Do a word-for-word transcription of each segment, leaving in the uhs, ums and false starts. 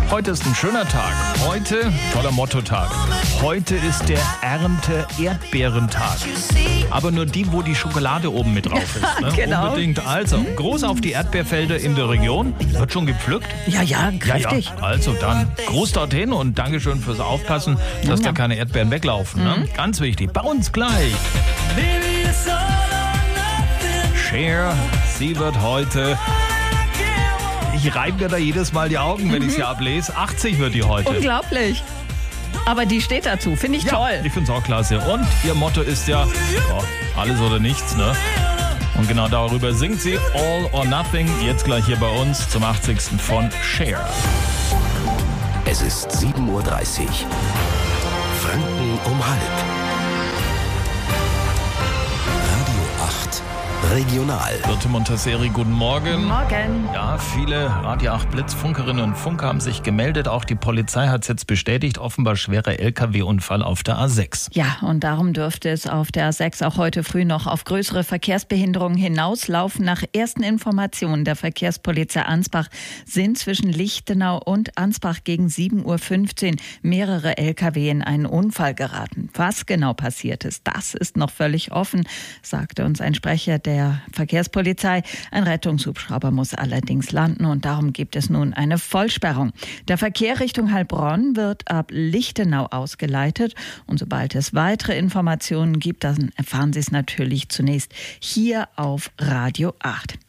Heute ist ein schöner Tag. Heute, toller Mottotag. Heute ist der Ernte-Erdbeerentag. Aber nur die, wo die Schokolade oben mit drauf ist. Ne? Genau. Unbedingt. Also, groß auf die Erdbeerfelder in der Region. Wird schon gepflückt? Ja, ja, kräftig. Ja, ja. Also dann, Gruß dorthin und Dankeschön fürs Aufpassen, dass ja. da keine Erdbeeren weglaufen. Ne? Mhm. Ganz wichtig. Bei uns gleich. Cher, sie wird heute... Ich reibe mir da jedes Mal die Augen, wenn ich sie ablese. achtzig wird die heute. Unglaublich. Aber die steht dazu, finde ich Ja, toll. ich finde es auch klasse. Und ihr Motto ist ja, ja alles oder nichts, ne? Und genau darüber singt sie All or Nothing. Jetzt gleich hier bei uns zum achtzigsten von Cher. Es ist sieben Uhr dreißig. Franken um halb. Radio acht Regional. Birte Montasseri, guten Morgen. Morgen. Ja, viele Radio acht Blitzfunkerinnen und Funker haben sich gemeldet. Auch die Polizei hat es jetzt bestätigt. Offenbar schwerer L K W-Unfall auf der A sechs. Ja, und darum dürfte es auf der A sechs auch heute früh noch auf größere Verkehrsbehinderungen hinauslaufen. Nach ersten Informationen der Verkehrspolizei Ansbach sind zwischen Lichtenau und Ansbach gegen sieben Uhr fünfzehn mehrere L K W in einen Unfall geraten. Was genau passiert ist, das ist noch völlig offen, sagte uns ein Sprecher der Verkehrspolizei. Ein Rettungshubschrauber muss allerdings landen und darum gibt es nun eine Vollsperrung. Der Verkehr Richtung Heilbronn wird ab Lichtenau ausgeleitet und sobald es weitere Informationen gibt, dann erfahren Sie es natürlich zunächst hier auf Radio acht.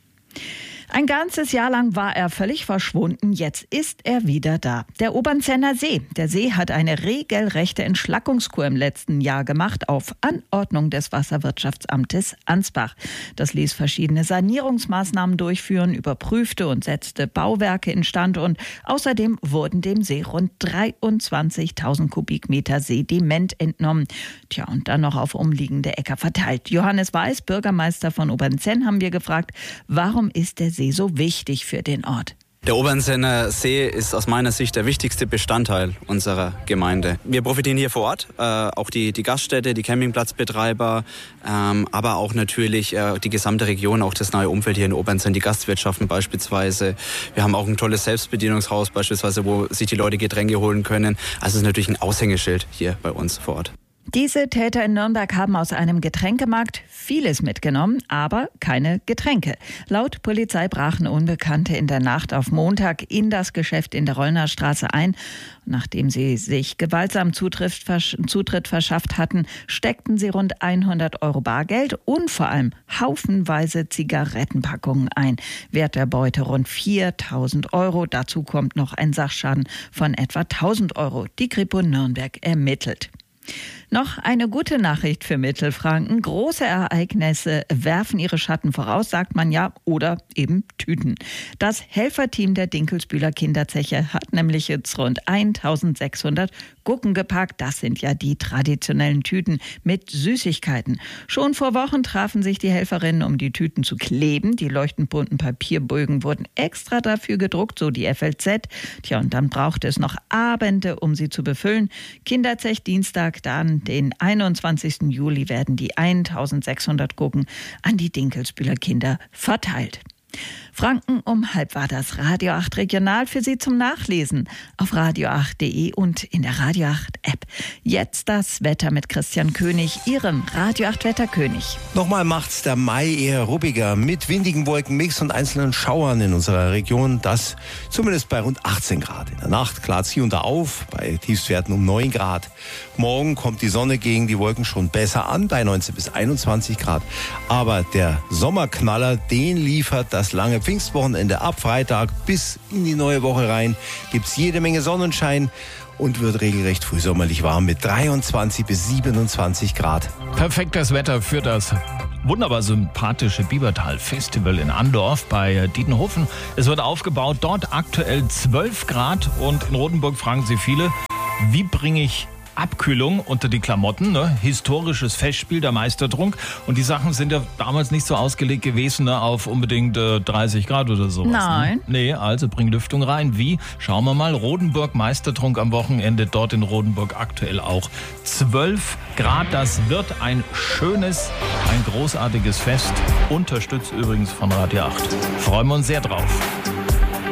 Ein ganzes Jahr lang war er völlig verschwunden, jetzt ist er wieder da. Der Obernzenner See. Der See hat eine regelrechte Entschlackungskur im letzten Jahr gemacht auf Anordnung des Wasserwirtschaftsamtes Ansbach. Das ließ verschiedene Sanierungsmaßnahmen durchführen, überprüfte und setzte Bauwerke instand und außerdem wurden dem See rund dreiundzwanzigtausend Kubikmeter Sediment entnommen. Tja, und dann noch auf umliegende Äcker verteilt. Johannes Weiß, Bürgermeister von Obernzenn, haben wir gefragt, warum ist der See so wichtig für den Ort? Der Obernzenner See ist aus meiner Sicht der wichtigste Bestandteil unserer Gemeinde. Wir profitieren hier vor Ort, äh, auch die, die Gaststätte, die Campingplatzbetreiber, ähm, aber auch natürlich äh, die gesamte Region, auch das neue Umfeld hier in Obernzenn, die Gastwirtschaften beispielsweise. Wir haben auch ein tolles Selbstbedienungshaus beispielsweise, wo sich die Leute Getränke holen können. Also es ist natürlich ein Aushängeschild hier bei uns vor Ort. Diese Täter in Nürnberg haben aus einem Getränkemarkt vieles mitgenommen, aber keine Getränke. Laut Polizei brachen Unbekannte in der Nacht auf Montag in das Geschäft in der Rollnerstraße ein. Nachdem sie sich gewaltsam Zutritt, Zutritt verschafft hatten, steckten sie rund hundert Euro Bargeld und vor allem haufenweise Zigarettenpackungen ein. Wert der Beute rund viertausend Euro. Dazu kommt noch ein Sachschaden von etwa tausend Euro. Die Kripo Nürnberg ermittelt. Noch eine gute Nachricht für Mittelfranken. Große Ereignisse werfen ihre Schatten voraus, sagt man ja, oder eben Tüten. Das Helferteam der Dinkelsbühler Kinderzeche hat nämlich jetzt rund eintausendsechshundert Gurken gepackt. Das sind ja die traditionellen Tüten mit Süßigkeiten. Schon vor Wochen trafen sich die Helferinnen, um die Tüten zu kleben. Die leuchtend bunten Papierbögen wurden extra dafür gedruckt, so die F L Z. Tja, und dann brauchte es noch Abende, um sie zu befüllen. Kinderzech Dienstag, dann den einundzwanzigsten Juli werden die eintausendsechshundert Gurken an die Dinkelsbühler Kinder verteilt. Franken um halb war das Radio acht Regional für Sie zum Nachlesen auf radio acht punkt de und in der Radio acht App. Jetzt das Wetter mit Christian König, Ihrem Radio acht Wetterkönig. Nochmal macht's der Mai eher ruppiger mit windigen Wolkenmix und einzelnen Schauern in unserer Region. Das zumindest bei rund achtzehn Grad. In der Nacht klart's hier und da auf, bei Tiefstwerten um neun Grad. Morgen kommt die Sonne gegen die Wolken schon besser an, bei neunzehn bis einundzwanzig Grad. Aber der Sommerknaller, den liefert das lange Pfingstwochenende. Ab Freitag bis in die neue Woche rein gibt's jede Menge Sonnenschein und wird regelrecht frühsommerlich warm mit dreiundzwanzig bis siebenundzwanzig Grad. Perfektes Wetter für das wunderbar sympathische Biebertal-Festival in Andorf bei Dietenhofen. Es wird aufgebaut, dort aktuell zwölf Grad und in Rotenburg fragen Sie viele, wie bringe ich Abkühlung unter die Klamotten, ne? Historisches Festspiel, der Meistertrunk. Und die Sachen sind ja damals nicht so ausgelegt gewesen, ne? Auf unbedingt äh, dreißig Grad oder sowas. Nein. Ne? Nee, also bring Lüftung rein. Wie? Schauen wir mal. Rodenburg, Meistertrunk am Wochenende, dort in Rodenburg aktuell auch zwölf Grad. Das wird ein schönes, ein großartiges Fest. Unterstützt übrigens von Radio acht. Freuen wir uns sehr drauf.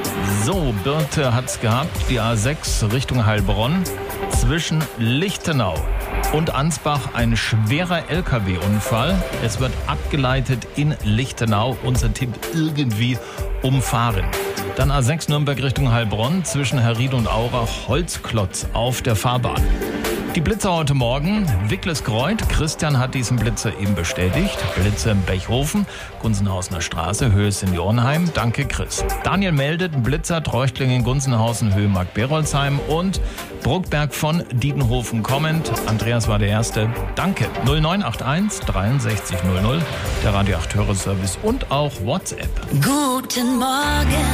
So, Birte hat's gehabt, die A sechs Richtung Heilbronn. Zwischen Lichtenau und Ansbach ein schwerer L K W-Unfall. Es wird abgeleitet in Lichtenau. Unser Tipp, irgendwie umfahren. Dann A sechs Nürnberg Richtung Heilbronn. Zwischen Herried und Aurach Holzklotz auf der Fahrbahn. Die Blitzer heute Morgen, Wicklesgreuth. Christian hat diesen Blitzer eben bestätigt. Blitzer im Bechhofen, Gunzenhausener Straße, Höhe Seniorenheim. Danke, Chris. Daniel meldet, Blitzer, Treuchtlingen, Gunzenhausen, Höhe Mark-Berolzheim und Bruckberg von Diedenhofen kommend. Andreas war der Erste. Danke. null neun acht eins dreiundsechzig null null, der Radio acht Hörerservice und auch WhatsApp. Guten Morgen.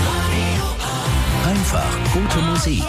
Einfach gute Musik.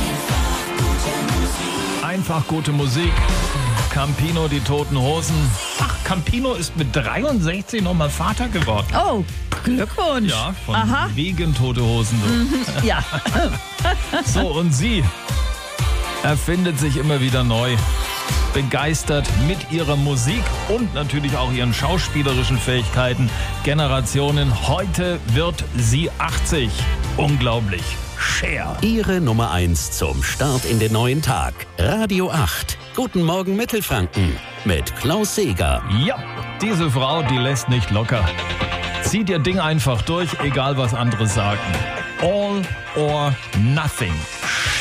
Einfach gute Musik. Campino, die Toten Hosen. Ach, Campino ist mit dreiundsechzig nochmal Vater geworden. Oh, Glückwunsch. Ja, von Aha. wegen Tote Hosen. So. Ja. So, und sie erfindet sich immer wieder neu. Begeistert mit ihrer Musik und natürlich auch ihren schauspielerischen Fähigkeiten. Generationen. Heute wird sie achtzig. Unglaublich. Cher. Ihre Nummer eins zum Start in den neuen Tag. Radio acht. Guten Morgen Mittelfranken mit Klaus Seeger. Ja, diese Frau, die lässt nicht locker. Zieht ihr Ding einfach durch, egal was andere sagen. All or nothing.